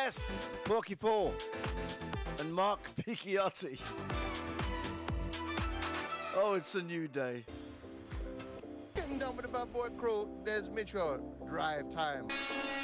Yes, Porky Paul and Mark Picchiotti. Oh, it's a new day. Getting down with the bad boy crew. There's Mitchell. Drive time.